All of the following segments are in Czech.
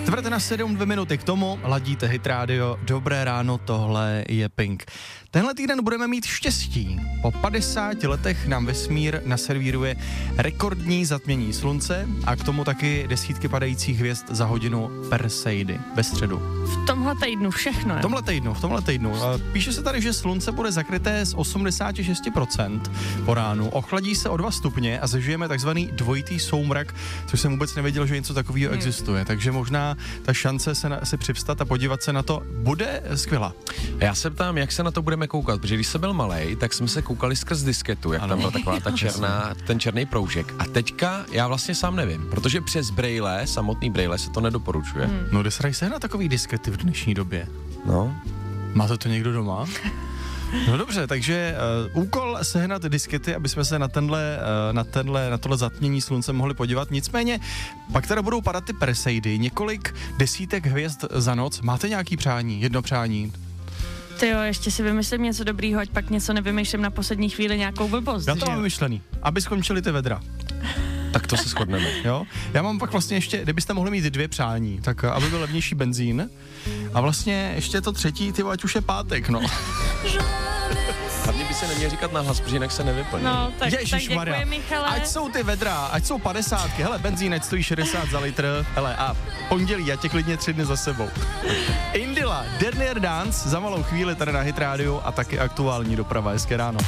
7 minuty k tomu, ladíte Hit Radio, dobré ráno, tohle je Pink. Tenhle týden budeme mít štěstí. Po 50 letech nám vesmír naservíruje rekordní zatmění slunce a k tomu taky desítky padajících hvězd za hodinu Perseidy ve středu. V tomhle týdnu všechno, jo? V tomhle týdnu. Píše se tady, že slunce bude zakryté z 86% po ránu, ochladí se o 2 stupně a zažijeme takzvaný dvojitý soumrak, což jsem vůbec nevěděl, že něco takového existuje. Takže možná ta šance se přivstat a podívat se na to bude skvělá. Já se ptám, jak se na to budeme koukat, protože když jsem byl malej, tak jsme se koukali skrz disketu, jak tam byla taková ta ten černý proužek. A teďka já vlastně sám nevím, protože přes brejle, samotný brejle se to nedoporučuje. No, kde se dají sehnat takový diskety v dnešní době? No. Máte to někdo doma? No dobře, takže úkol sehnat diskety, aby jsme se na tohle zatmění slunce mohli podívat. Nicméně, pak teda budou padat ty Perseidy, několik desítek hvězd za noc. Máte nějaký přání? Jedno přání? Tyjo, ještě si vymyslím něco dobrýho, ať pak něco nevymýšlím na poslední chvíli nějakou blbost. Já to mám vymyšlený, aby skončily ty vedra. Tak to se shodneme. Jo? Já mám pak vlastně ještě, kdybyste mohli mít 2 přání, tak aby byl levnější benzín a vlastně ještě to třetí, ať už je pátek, no. Hlavně by se neměl říkat nahlas, protože jinak se nevyplní. No, tak děkuji, Michale. Ať jsou ty vedra, ať jsou 50, hele, benzín, ať stojí 60 za litr, hele, a pondělí, já tě klidně 3 dny za sebou. Indila, Dernier Dance, za malou chvíli tady na Hit Radio a taky aktuální doprava, hezké ráno.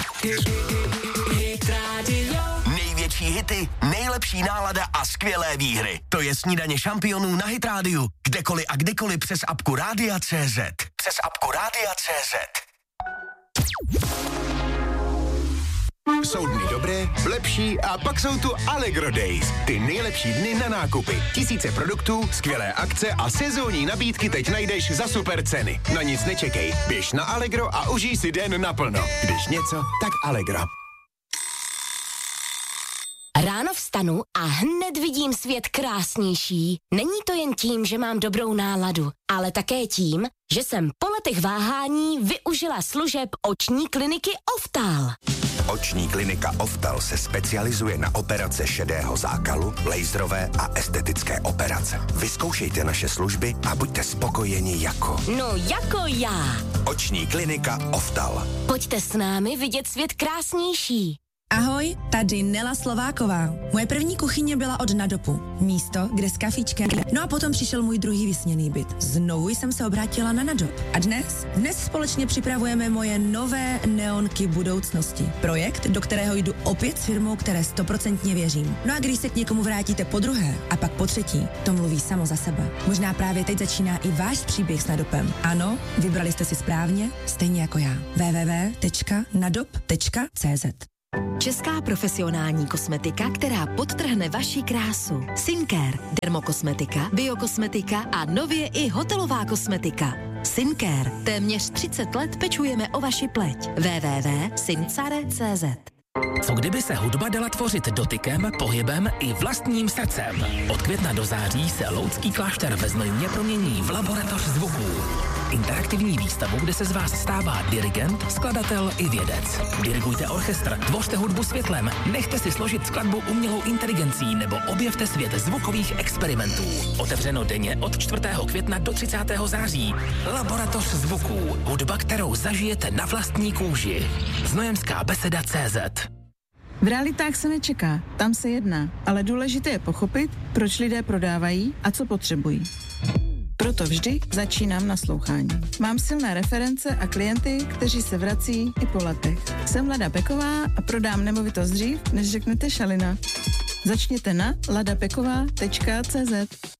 Největší hity, nejlepší nálada a skvělé výhry. To je snídaně šampionů na Hit Radio. Kdekoliv a kdykoliv přes apku Rádia.cz. Přes apku Rádia.cz. Jsou dny dobré, lepší a pak jsou tu Allegro Days. Ty nejlepší dny na nákupy. Tisíce produktů, skvělé akce a sezónní nabídky teď najdeš za super ceny. Na nic nečekej, běž na Allegro a užij si den naplno. Když něco, tak Allegro. Ráno vstanu a hned vidím svět krásnější. Není to jen tím, že mám dobrou náladu, ale také tím, že jsem po letech váhání využila služeb oční kliniky Oftal. Oční klinika Oftal se specializuje na operace šedého zákalu, laserové a estetické operace. Vyzkoušejte naše služby a buďte spokojeni jako... No jako já. Oční klinika Oftal. Pojďte s námi vidět svět krásnější. Ahoj, tady Nela Slováková. Moje první kuchyně byla od Nadopu. Místo, kde s kafičkem. No a potom přišel můj druhý vysněný byt. Znovu jsem se obrátila na Nadop. A dnes společně připravujeme moje nové neonky budoucnosti. Projekt, do kterého jdu opět s firmou, které 100% věřím. No a když se k někomu vrátíte po druhé a pak po třetí, to mluví samo za sebe. Možná právě teď začíná i váš příběh s Nadopem. Ano, vybrali jste si správně, stejně jako já. www.nadop.cz. Česká profesionální kosmetika, která podtrhne vaši krásu. Skincare, dermokosmetika, biokosmetika a nově i hotelová kosmetika. Skincare. Téměř 30 let pečujeme o vaši pleť. www.sincare.cz. Co kdyby se hudba dala tvořit dotykem, pohybem i vlastním srdcem? Od května do září se Loudský klášter ve Znojmě promění v laboratoř zvuků. Interaktivní výstavu, kde se z vás stává dirigent, skladatel i vědec. Dirigujte orchestr, tvořte hudbu světlem, nechte si složit skladbu umělou inteligencí nebo objevte svět zvukových experimentů. Otevřeno denně od 4. května do 30. září. Laboratoř zvuků. Hudba, kterou zažijete na vlastní kůži. Znojemská beseda.cz. V realitách se nečeká, tam se jedná, ale důležité je pochopit, proč lidé prodávají a co potřebují. Proto vždy začínám naslouchání. Mám silné reference a klienty, kteří se vrací i po letech. Jsem Lada Peková a prodám nemovitost dřív, než řeknete šalina. Začněte na ladapeková.cz.